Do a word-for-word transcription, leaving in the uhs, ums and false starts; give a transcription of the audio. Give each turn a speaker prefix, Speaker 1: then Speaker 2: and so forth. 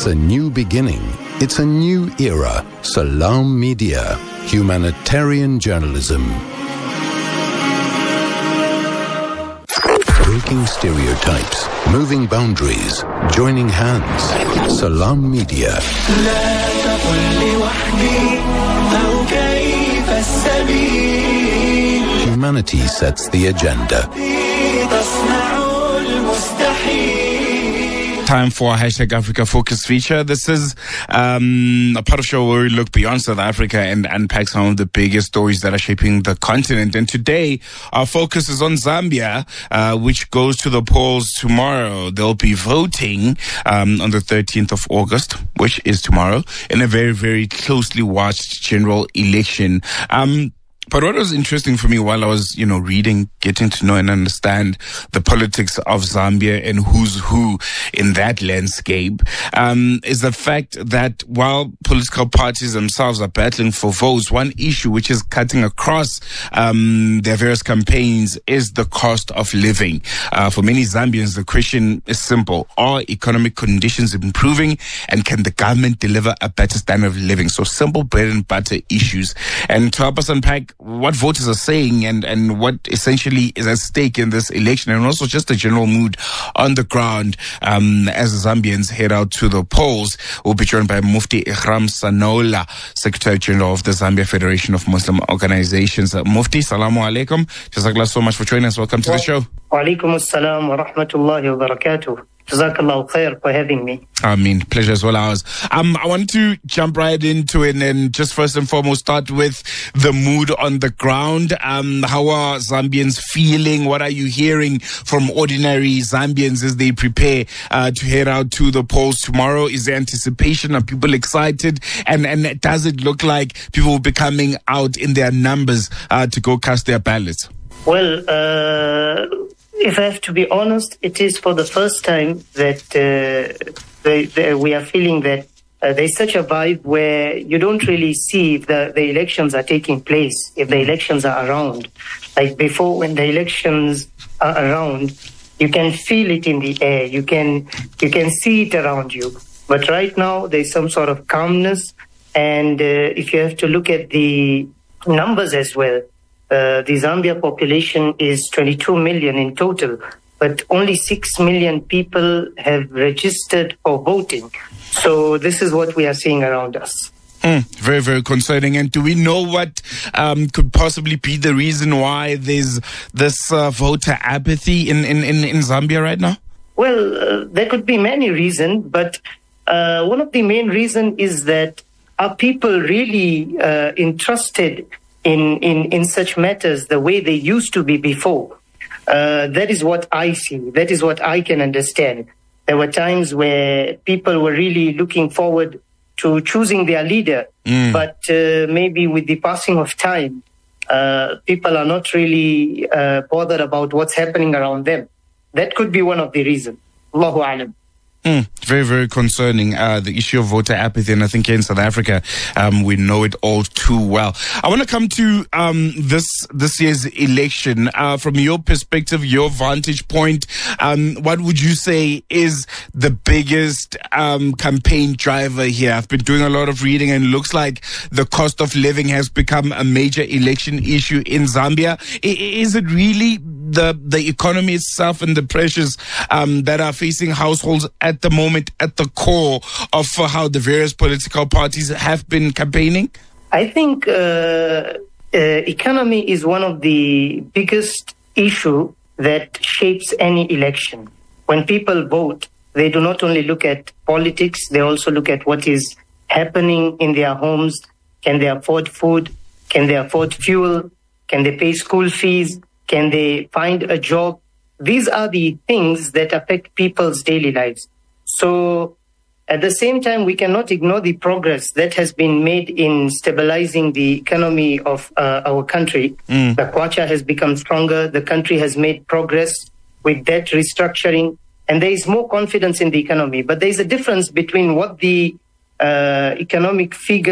Speaker 1: It's a new beginning. It's a new era. Salam Media. Humanitarian journalism. Breaking stereotypes. Moving boundaries. Joining hands. Salam Media. Humanity sets the agenda.
Speaker 2: Time for our Hashtag Africa Focus feature. This is um, a part of the show where we look beyond South Africa and unpack some of the biggest stories that are shaping the continent. And today, our focus is on Zambia, uh, which goes to the polls tomorrow. They'll be voting um, on the thirteenth of August, which is tomorrow, in a very, very closely watched general election. Um, But what was interesting for me while I was, you know, reading, getting to know and understand the politics of Zambia and who's who in that landscape, um, is the fact that while political parties themselves are battling for votes, one issue which is cutting across um, their various campaigns is the cost of living. Uh, for many Zambians, the question is simple. Are economic conditions improving, and can the government deliver a better standard of living? So simple bread and butter issues. And to help us unpack what voters are saying and, and what essentially is at stake in this election, and also just the general mood on the ground um, as the Zambians head out to the polls, we'll be joined by Mufti Ihram Sanola, Secretary General of the Zambia Federation of Muslim Organizations. Uh, Mufti, salamu alaikum. Jazakallah so much for joining us. Welcome to the show.
Speaker 3: Wa alaikum assalam wa rahmatullahi wa barakatuh. Jazakallah khair for having me.
Speaker 2: I mean, pleasure as well ours. Um, I want to jump right into it and just first and foremost start with the mood on the ground. Um, how are Zambians feeling? What are you hearing from ordinary Zambians as they prepare uh, to head out to the polls tomorrow? Is there anticipation? Are people excited? And and does it look like people will be coming out in their numbers uh, to go cast their ballots?
Speaker 3: Well, uh... if I have to be honest, it is for the first time that uh, they, they, we are feeling that uh, there's such a vibe where you don't really see if the, the elections are taking place, if the elections are around. Like before, when the elections are around, you can feel it in the air. You can you can see it around you. But right now, there's some sort of calmness. And uh, if you have to look at the numbers as well, Uh, the Zambia population is twenty-two million in total, but only six million people have registered for voting. So this is what we are seeing around us.
Speaker 2: Mm, very, very concerning. And do we know what um, could possibly be the reason why there's this uh, voter apathy in, in, in, in Zambia right now?
Speaker 3: Well, uh, there could be many reasons, but uh, one of the main reasons is that are people really uh, interested In, in, in such matters the way they used to be before? Uh, that is what I see. That is what I can understand. There were times where people were really looking forward to choosing their leader, mm. but uh, maybe with the passing of time, uh, people are not really uh, bothered about what's happening around them. That could be one of the reasons. Allahu Alam.
Speaker 2: Mm, very, very concerning, uh, the issue of voter apathy. And I think here in South Africa, um, we know it all too well. I want to come to um, this this year's election. Uh, from your perspective, your vantage point, um, what would you say is the biggest um, campaign driver here? I've been doing a lot of reading, and it looks like the cost of living has become a major election issue in Zambia. I- is it really the the economy itself and the pressures um, that are facing households at the moment at the core of uh, how the various political parties have been campaigning?
Speaker 3: I think uh, uh, economy is one of the biggest issue that shapes any election. When people vote, they do not only look at politics, they also look at what is happening in their homes. Can they afford food? Can they afford fuel? Can they pay school fees? Can they find a job? These are the things that affect people's daily lives. So at the same time, we cannot ignore the progress that has been made in stabilizing the economy of uh, our country. Mm. The kwacha has become stronger. The country has made progress with debt restructuring, and there is more confidence in the economy. But there is a difference between what the uh, economic figures